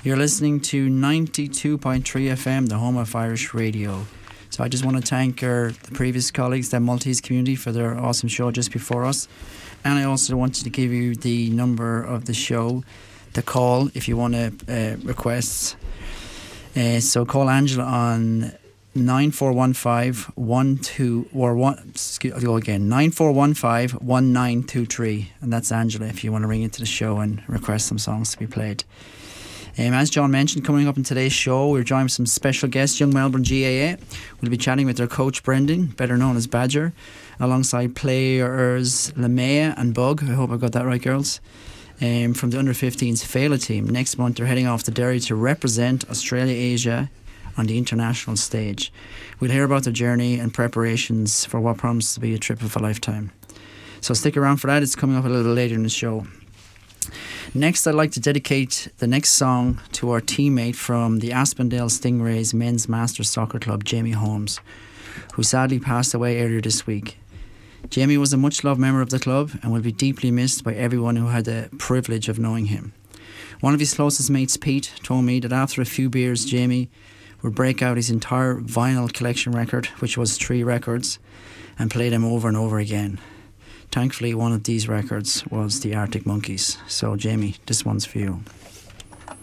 You're listening to 92.3 FM, the home of Irish radio. So I just want to thank the previous colleagues, the Maltese community, for their awesome show just before us. And I also wanted to give you the number of the show, the call, if you want to requests. So call Angela on 9415-1923, and that's Angela if you want to ring into the show and request some songs to be played. As John mentioned, coming up in today's show, we're joined with some special guests. Young Melbourne GAA will be chatting with their coach Brendan, better known as Badger, alongside players Lamea and Bug. I hope I got that right, girls. From the under-15s Fela team. Next month they're heading off to Derry to represent Australia, Asia on the international stage. We'll hear about their journey and preparations for what promises to be a trip of a lifetime. So stick around for that. It's coming up a little later in the show. Next, I'd like to dedicate the next song to our teammate from the Aspendale Stingrays Men's Masters Soccer Club, Jamie Holmes, who sadly passed away earlier this week. Jamie was a much-loved member of the club and will be deeply missed by everyone who had the privilege of knowing him. One of his closest mates, Pete, told me that after a few beers, Jamie would break out his entire vinyl collection record, which was 3 records, and play them over and over again. Thankfully, one of these records was the Arctic Monkeys. So, Jamie, this one's for you.